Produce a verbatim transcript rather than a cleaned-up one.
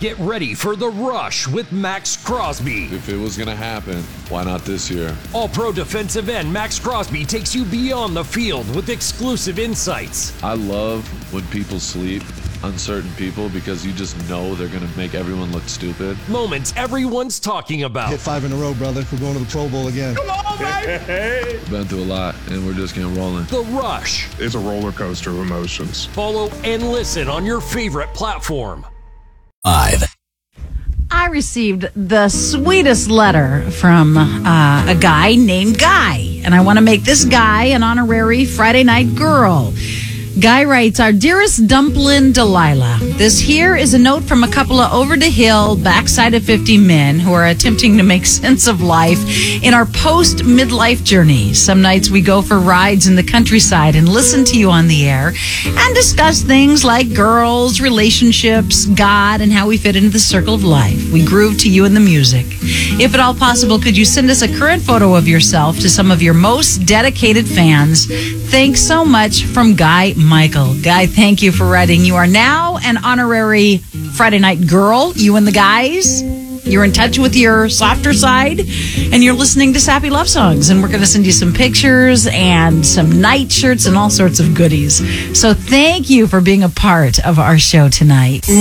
Get ready for The Rush with Max Crosby. If it was going to happen, why not this year? All-Pro defensive end Max Crosby takes you beyond the field with exclusive insights. I love when people sleep on certain people because you just know they're going to make everyone look stupid. Moments everyone's talking about. Hit five in a row, brother. We're going to the Pro Bowl again. Come on, baby! Been through a lot, and we're just getting rolling. The Rush. It's a roller coaster of emotions. Follow and listen on your favorite platform. Five. I received the sweetest letter from uh, a guy named Guy, and I want to make this guy an honorary Friday Night Girl. Guy writes, "Our dearest Dumplin' Delilah, this here is a note from a couple of over-the-hill, backside of fifty men who are attempting to make sense of life in our post-midlife journey. Some nights we go for rides in the countryside and listen to you on the air and discuss things like girls, relationships, God, and how we fit into the circle of life. We groove to you and the music. If at all possible, could you send us a current photo of yourself to some of your most dedicated fans? Thanks so much, from Guy Michael." Guy, thank you for writing. You are now an honorary Friday Night Girl. You and the guys, you're in touch with your softer side, and you're listening to Sappy Love Songs. And we're going to send you some pictures and some night shirts and all sorts of goodies. So thank you for being a part of our show tonight.